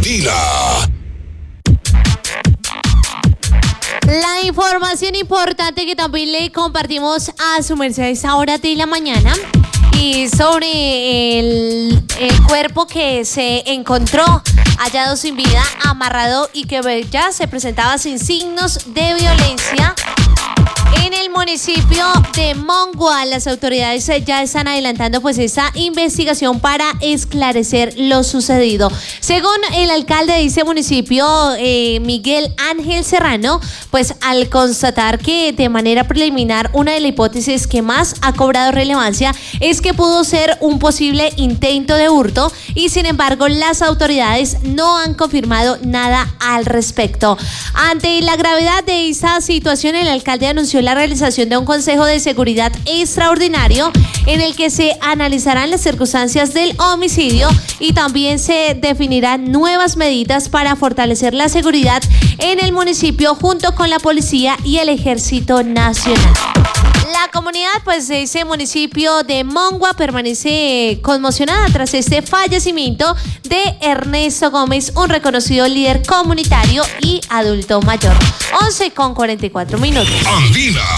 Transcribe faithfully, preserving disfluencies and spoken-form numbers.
Andina. La información importante que también le compartimos a su merced a esta hora de la mañana y sobre el, el cuerpo que se encontró hallado sin vida, amarrado y que ya se presentaba sin signos de violencia en el municipio de Mongua. Las autoridades ya están adelantando pues esta investigación para esclarecer lo sucedido. Según el alcalde de ese municipio, eh, Miguel Ángel Serrano, pues al constatar que de manera preliminar una de las hipótesis que más ha cobrado relevancia es que pudo ser un posible intento de hurto y sin embargo las autoridades no han confirmado nada al respecto. Ante la gravedad de esta situación, el alcalde anunció la realización de un consejo de seguridad extraordinario en el que se analizarán las circunstancias del homicidio y también se definirán nuevas medidas para fortalecer la seguridad en el municipio junto con la policía y el Ejército Nacional. La comunidad pues de ese municipio de Mongua permanece conmocionada tras este fallecimiento de Ernesto Gómez, un reconocido líder comunitario y adulto mayor. once con cuarenta y cuatro minutos. Andina.